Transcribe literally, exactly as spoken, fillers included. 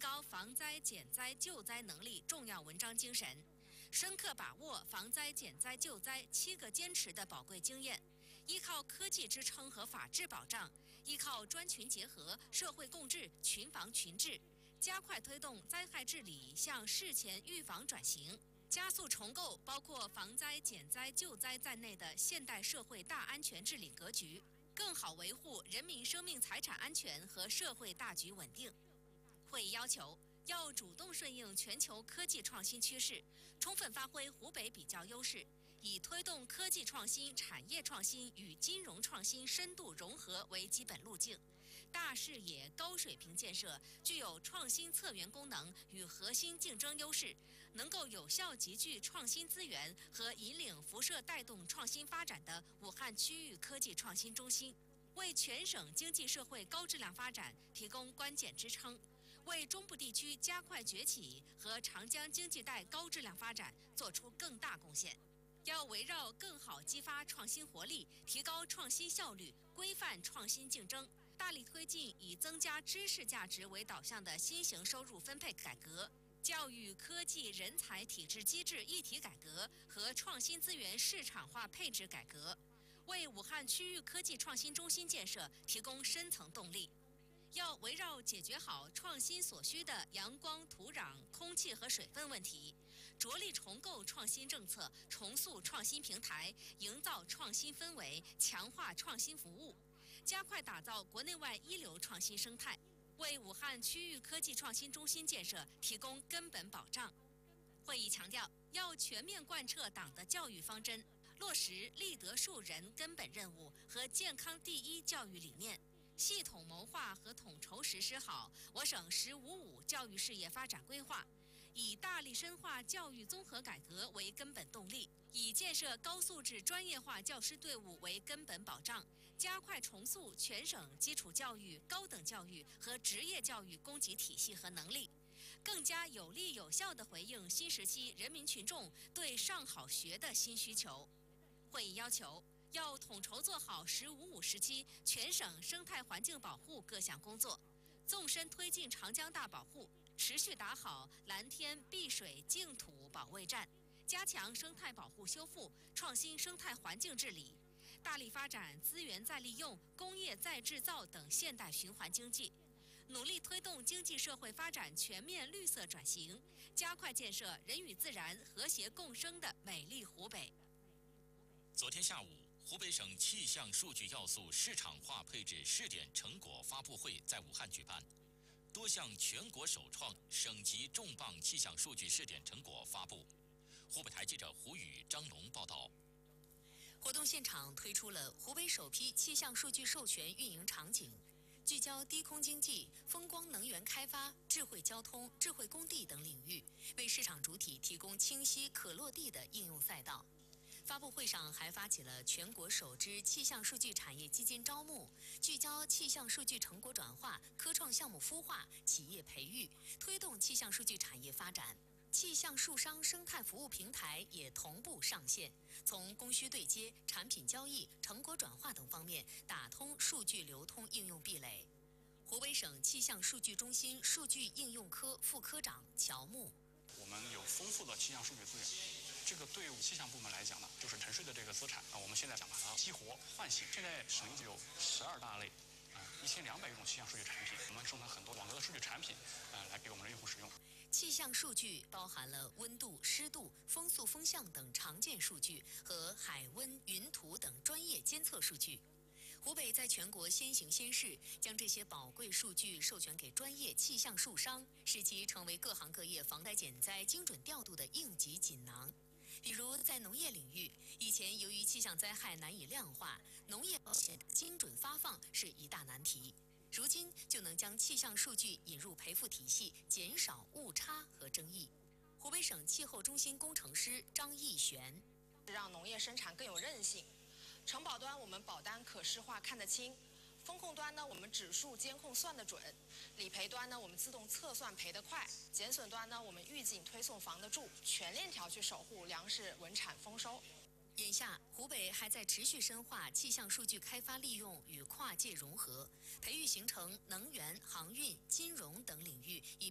高防灾减灾救灾能力重要文章精神，深刻把握防灾减灾救灾七个坚持的宝贵经验，依靠科技支撑和法治保障，依靠专群结合、社会共治、群防群治，加快推动灾害治理向事前预防转型，加速重构包括防灾减灾救灾在内的现代社会大安全治理格局，更好维护人民生命财产安全和社会大局稳定。会议要求，要主动顺应全球科技创新趋势，充分发挥湖北比较优势，以推动科技创新、产业创新与金融创新深度融合为基本路径，大视野、高水平建设具有创新策源功能与核心竞争优势，能够有效集聚创新资源和引领辐射带动创新发展的武汉区域科技创新中心，为全省经济社会高质量发展提供关键支撑，为中部地区加快崛起和长江经济带高质量发展做出更大贡献。要围绕更好激发创新活力、提高创新效率、规范创新竞争，大力推进以增加知识价值为导向的新型收入分配改革、教育、科技、人才体制机制一体改革和创新资源市场化配置改革，为武汉区域科技创新中心建设提供深层动力。要围绕解决好创新所需的阳光、土壤、空气和水分问题，着力重构创新政策，重塑创新平台，营造创新氛围，强化创新服务，加快打造国内外一流创新生态，为武汉区域科技创新中心建设提供根本保障。会议强调，要全面贯彻党的教育方针，落实立德树人根本任务和健康第一教育理念，系统谋划和统筹实施好我省“十五五”教育事业发展规划，以大力深化教育综合改革为根本动力，以建设高素质专业化教师队伍为根本保障，加快重塑全省基础教育、高等教育和职业教育供给体系和能力，更加有力有效地回应新时期人民群众对上好学的新需求。会议要求，要统筹做好“十五五”时期全省生态环境保护各项工作，纵深推进长江大保护，持续打好蓝天、碧水、净土保卫战，加强生态保护修复，创新生态环境治理，大力发展资源再利用、工业再制造等现代循环经济，努力推动经济社会发展全面绿色转型，加快建设人与自然和谐共生的美丽湖北。 昨天下午，湖北省气象数据要素市场化配置试点成果发布会在武汉举办，多项全国首创、省级重磅气象数据试点成果发布。湖北台记者胡宇、张龙报道。 活动现场推出了湖北首批气象数据授权运营场景，聚焦低空经济、风光能源开发、智慧交通、智慧工地等领域，为市场主体提供清晰可落地的应用赛道。发布会上还发起了全国首支气象数据产业基金招募，聚焦气象数据成果转化、科创项目孵化、企业培育，推动气象数据产业发展。气象数商生态服务平台也同步上线，从供需对接、产品交易、成果转化等方面打通数据流通应用壁垒。湖北省气象数据中心数据应用科副科长乔木。 我们有丰富的气象数据资源，这个对气象部门来讲呢，就是沉睡的这个资产啊，我们现在想把它激活唤醒。现在省一级有十二大类啊，一千两百余种气象数据产品，我们生产很多网格的数据产品啊，来给我们的用户使用。 气象数据包含了温度、湿度、风速、风向等常见数据和海温、云图等专业监测数据。湖北在全国先行先试，将这些宝贵数据授权给专业气象数商，使其成为各行各业防灾减灾精准调度的应急锦囊。比如在农业领域，以前由于气象灾害难以量化，农业保险的精准发放是一大难题。如今就能将气象数据引入赔付体系，减少误差和争议。湖北省气候中心工程师张义璇， 让农业生产更有韧性。承保端我们保单可视化看得清，风控端呢我们指数监控算得准，理赔端呢我们自动测算赔得快，减损端呢我们预警推送防得住，全链条去守护粮食稳产丰收。 眼下，湖北还在持续深化气象数据开发利用与跨界融合，培育形成能源、航运、金融等领域以